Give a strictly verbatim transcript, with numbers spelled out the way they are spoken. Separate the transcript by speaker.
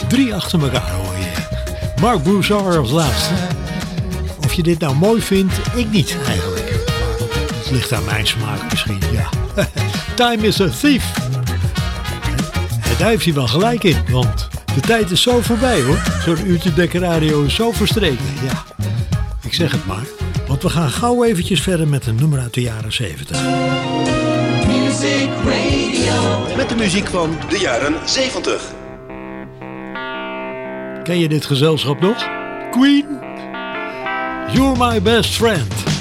Speaker 1: Drie achter elkaar hoor je. Mark Broussard als laatste. Of je dit nou mooi vindt, ik niet eigenlijk. Het ligt aan mijn smaak misschien, ja. Time is a thief. En daar heeft hij wel gelijk in, want de tijd is zo voorbij hoor. Zo'n uurtje Dekker Radio is zo verstreken, ja. Ik zeg het maar, want we gaan gauw eventjes verder met een nummer uit de jaren zeventig.
Speaker 2: Music Radio.
Speaker 3: Met de muziek van de jaren zeventig.
Speaker 1: Ken je dit gezelschap nog? Queen, You're My Best Friend.